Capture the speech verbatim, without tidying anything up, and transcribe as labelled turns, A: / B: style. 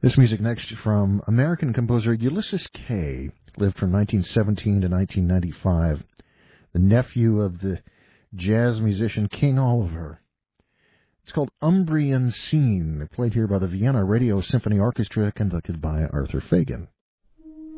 A: This music next from American composer Ulysses Kay, lived from nineteen seventeen to nineteen ninety-five, the nephew of the jazz musician King Oliver. It's called Umbrian Scene, played here by the Vienna Radio Symphony Orchestra, conducted by Arthur Fagan.